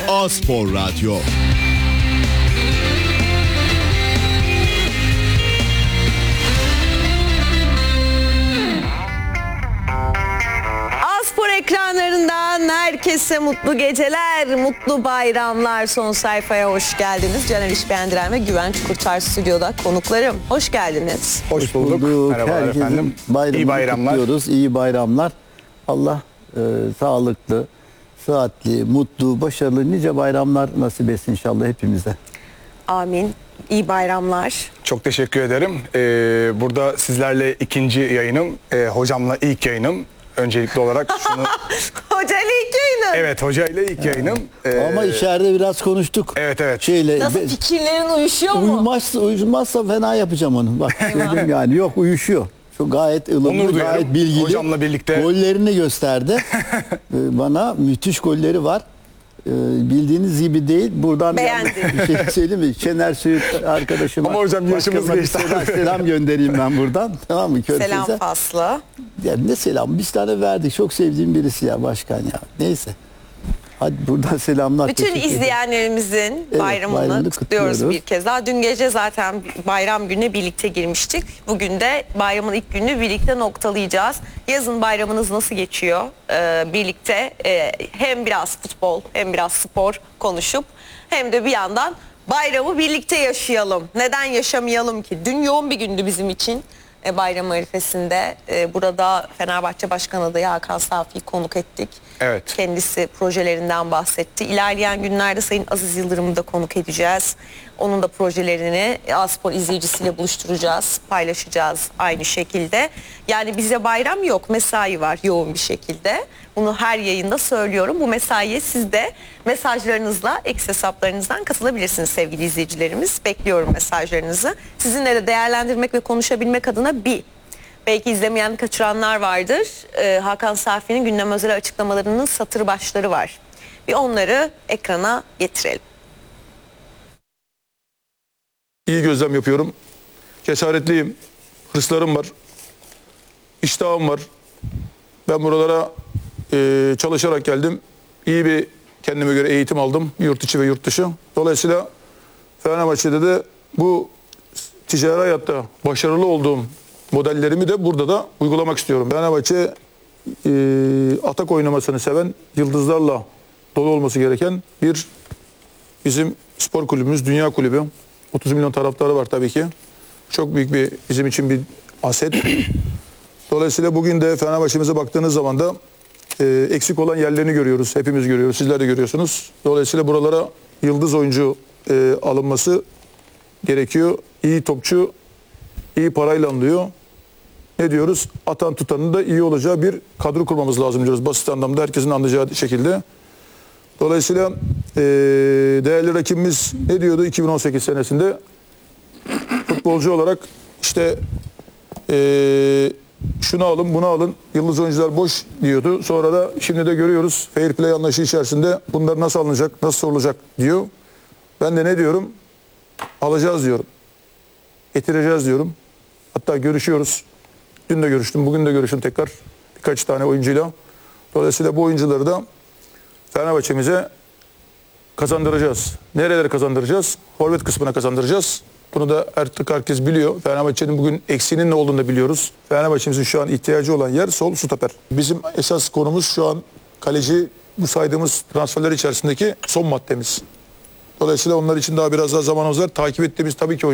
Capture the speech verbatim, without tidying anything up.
A-Spor Radyo. A-Spor ekranlarından herkese mutlu geceler, mutlu bayramlar. Son sayfaya hoş geldiniz. Caner İşbeğendiren ve Güven Çukurtaş stüdyoda konuklarım. Hoş geldiniz. Hoş bulduk. Merhabalar Herkesin efendim. bayramını İyi bayramlar. kutluyoruz. İyi bayramlar. Allah e, sağlıklı, sıhhatli, mutlu, başarılı nice bayramlar nasip etsin inşallah hepimize. Amin. İyi bayramlar. Çok teşekkür ederim. Ee, burada sizlerle ikinci yayınım, e, hocamla ilk yayınım. Öncelikli olarak şunu... Hoca ile ilk yayını. Evet, hocayla ilk yayınım. Ee, Ama içeride biraz konuştuk. Evet, evet. Şeyle, Nasıl, be- fikirlerin uyuşuyor mu? uyumazsa, uyumazsa fena yapacağım onu. Bak dedim yani yok uyuşuyor. Şu gayet ılımlı, Onur duyarım. gayet bilgili. Hocamla birlikte- Gollerini gösterdi. Ee, Bana müthiş golleri var. Ee, bildiğiniz gibi değil. Buradan Beğendim. bir şey söyleyeyim mi? Şener Söğüt arkadaşıma. Ama hocam yaşımız başkanıma bir geçti. Selam, selam göndereyim ben buradan. Tamam mı? Körfez'e. Selam faslı. Ya ne selam? Biz tane verdik. Çok sevdiğim birisi ya başkan ya. Neyse. Hadi buradan selamlar. Bütün Teşekkür ederim. izleyenlerimizin Evet, bayramını bayramını kutluyoruz kutluyoruz. bir kez daha. Dün gece zaten bayram gününe birlikte girmiştik. Bugün de bayramın ilk gününü birlikte noktalayacağız. Yazın bayramınız nasıl geçiyor? Ee, birlikte e, hem biraz futbol hem biraz spor konuşup hem de bir yandan bayramı birlikte yaşayalım. Neden yaşamayalım ki? Dün yoğun bir gündü bizim için. E, bayram arifesinde e, burada Fenerbahçe Başkan adayı Hakan Safi'yi konuk ettik. Evet. Kendisi projelerinden bahsetti. İlerleyen günlerde Sayın Aziz Yıldırım'ı da konuk edeceğiz. Onun da projelerini A-Spor izleyicisiyle buluşturacağız, paylaşacağız aynı şekilde. Yani bize bayram yok, mesai var yoğun bir şekilde. Bunu her yayında söylüyorum. Bu mesaiye siz de mesajlarınızla, X hesaplarınızdan katılabilirsiniz sevgili izleyicilerimiz. Bekliyorum mesajlarınızı. Sizinle de değerlendirmek ve konuşabilmek adına bir... Belki izlemeyen, kaçıranlar vardır. Ee, Hakan Safi'nin gündem özel açıklamalarının satır başları var. Bir onları ekrana getirelim. İyi gözlem yapıyorum. Cesaretliyim. Hırslarım var. İştahım var. Ben buralara e, çalışarak geldim. İyi bir kendime göre eğitim aldım. Yurt içi ve yurt dışı. Dolayısıyla Fenerbahçe'de de bu ticari hayatta başarılı olduğum modellerimi de burada da uygulamak istiyorum. Fenerbahçe e, atak oynamasını seven, yıldızlarla dolu olması gereken bir bizim spor kulübümüz, dünya kulübü. otuz milyon taraftarı var tabii ki. Çok büyük bir bizim için bir aset. Dolayısıyla bugün de Fenerbahçe'mize baktığınız zaman da e, eksik olan yerlerini görüyoruz. Hepimiz görüyoruz. Sizler de görüyorsunuz. Dolayısıyla buralara yıldız oyuncu e, alınması gerekiyor. İyi topçu, iyi parayla alınıyor. Ne diyoruz? Atan tutanın da iyi olacağı bir kadro kurmamız lazım diyoruz. Basit anlamda herkesin anlayacağı şekilde. Dolayısıyla e, değerli rakibimiz ne diyordu iki bin on sekiz senesinde? Futbolcu olarak işte e, şunu alın bunu alın, yıldız oyuncular boş diyordu. Sonra da şimdi de görüyoruz fair play anlayışı içerisinde bunlar nasıl alınacak, nasıl sorulacak diyor. Ben de ne diyorum? Alacağız diyorum. Getireceğiz diyorum. Hatta görüşüyoruz. Dün de görüştüm, bugün de görüştüm tekrar birkaç tane oyuncuyla. Dolayısıyla bu oyuncuları da Fenerbahçe'mize kazandıracağız. Nerelere kazandıracağız? Forvet kısmına kazandıracağız. Bunu da artık herkes biliyor. Fenerbahçe'nin bugün eksiğinin ne olduğunu da biliyoruz. Fenerbahçe'mizin şu an ihtiyacı olan yer sol stoper. Bizim esas konumuz şu an kaleci, bu saydığımız transferler içerisindeki son maddemiz. Dolayısıyla onlar için daha biraz daha zamanımız var. Takip ettiğimiz tabii ki oyuncu.